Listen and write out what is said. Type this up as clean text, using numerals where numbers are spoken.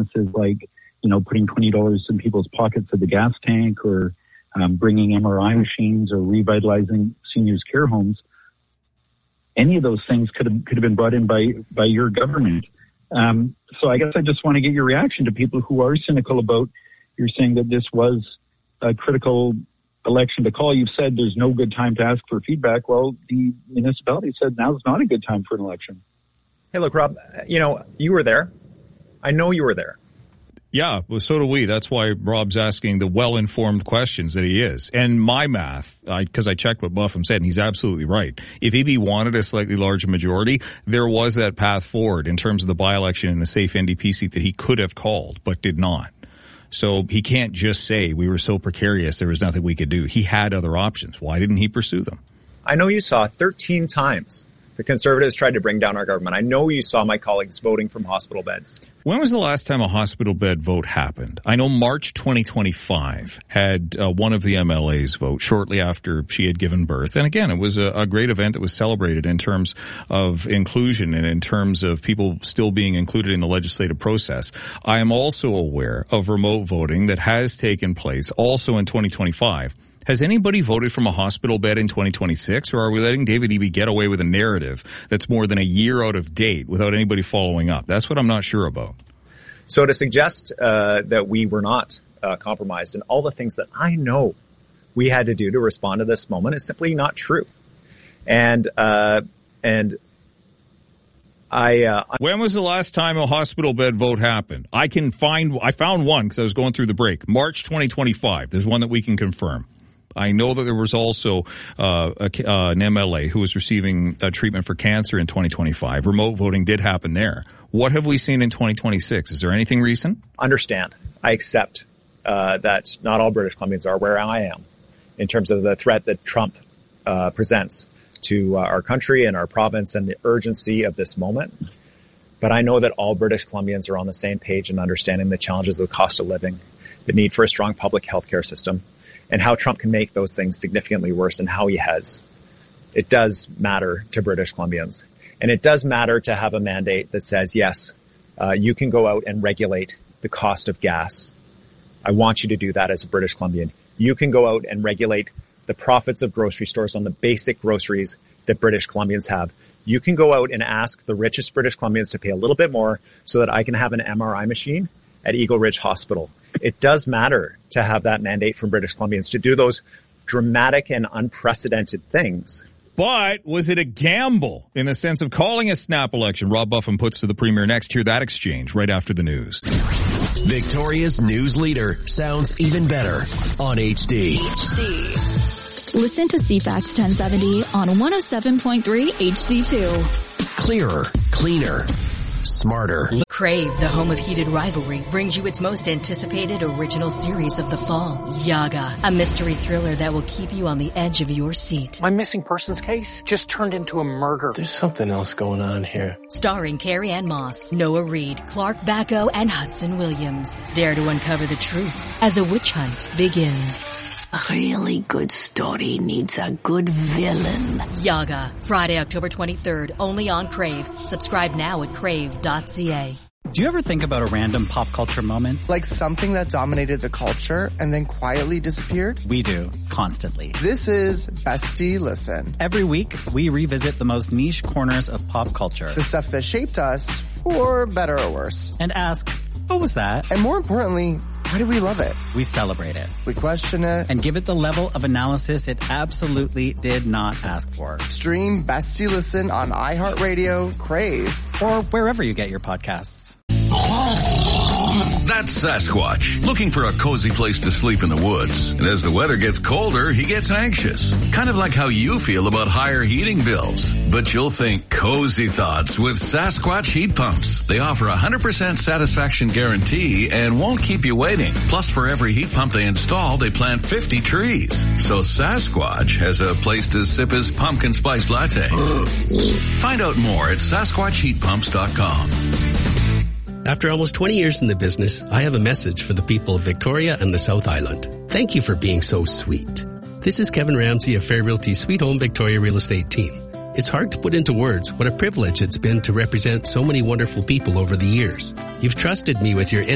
promises like, putting $20 in people's pockets at the gas tank, or bringing MRI machines, or revitalizing seniors' care homes. Any of those things could have been brought in by your government. So I guess I just want to get your reaction to people who are cynical about, you're saying that this was a critical election to call. You've said there's no good time to ask for feedback. Well, the municipality said now's not a good time for an election. Hey, look, Rob, you were there. I know you were there. Yeah, well, so do we. That's why Rob's asking the well-informed questions that he is. And my math, because I checked what Buffum said, and he's absolutely right. If EB wanted a slightly larger majority, there was that path forward in terms of the by-election in a safe NDP seat that he could have called, but did not. So he can't just say we were so precarious there was nothing we could do. He had other options. Why didn't he pursue them? I know you saw 13 times the Conservatives tried to bring down our government. I know you saw my colleagues voting from hospital beds. When was the last time a hospital bed vote happened? I know March 2025 had one of the MLAs vote shortly after she had given birth. And again, it was a great event that was celebrated in terms of inclusion and in terms of people still being included in the legislative process. I am also aware of remote voting that has taken place also in 2025. Has anybody voted from a hospital bed in 2026, or are we letting David Eby get away with a narrative that's more than a year out of date without anybody following up? That's what I'm not sure about. So to suggest that we were not compromised in all the things that I know we had to do to respond to this moment is simply not true. And when was the last time a hospital bed vote happened? I found one because I was going through the break. March 2025. There's one that we can confirm. I know that there was also an MLA who was receiving treatment for cancer in 2025. Remote voting did happen there. What have we seen in 2026? Is there anything recent? Understand. I accept that not all British Columbians are where I am in terms of the threat that Trump presents to our country and our province and the urgency of this moment. But I know that all British Columbians are on the same page in understanding the challenges of the cost of living, the need for a strong public health care system, and how Trump can make those things significantly worse and how he has. It does matter to British Columbians. And it does matter to have a mandate that says, yes, you can go out and regulate the cost of gas. I want you to do that as a British Columbian. You can go out and regulate the profits of grocery stores on the basic groceries that British Columbians have. You can go out and ask the richest British Columbians to pay a little bit more so that I can have an MRI machine at Eagle Ridge Hospital. It does matter to have that mandate from British Columbians to do those dramatic and unprecedented things. But was it a gamble in the sense of calling a snap election? Rob Buffum puts to the Premier next. Hear that exchange right after the news. Victoria's news leader sounds even better on HD. Listen to CFAX 1070 on 107.3 HD2. Clearer, cleaner, smarter. Crave, the home of heated rivalry, brings you its most anticipated original series of the fall, Yaga, a mystery thriller that will keep you on the edge of your seat. My missing persons case just turned into a murder. There's something else going on here. Starring Carrie Ann Moss, Noah Reid, Clark Bacco, and Hudson Williams. Dare to uncover the truth as a witch hunt begins. A really good story needs a good villain. Yaga, Friday, October 23rd, only on Crave. Subscribe now at crave.ca. Do you ever think about a random pop culture moment? Like something that dominated the culture and then quietly disappeared? We do, constantly. This is Bestie Listen. Every week, we revisit the most niche corners of pop culture. The stuff that shaped us, for better or worse. And ask, what was that? And more importantly, why do we love it? We celebrate it. We question it. And give it the level of analysis it absolutely did not ask for. Stream Bestie Listen on iHeartRadio, Crave, or wherever you get your podcasts. That's Sasquatch, looking for a cozy place to sleep in the woods. And as the weather gets colder, he gets anxious. Kind of like how you feel about higher heating bills. But you'll think cozy thoughts with Sasquatch heat pumps. They offer 100% satisfaction guarantee and won't keep you waiting. Plus, for every heat pump they install, they plant 50 trees. So Sasquatch has a place to sip his pumpkin spice latte. Find out more at SasquatchHeatPumps.com. After almost 20 years in the business, I have a message for the people of Victoria and the South Island. Thank you for being so sweet. This is Kevin Ramsey of Fair Realty's Sweet Home Victoria Real Estate team. It's hard to put into words what a privilege it's been to represent so many wonderful people over the years. You've trusted me with your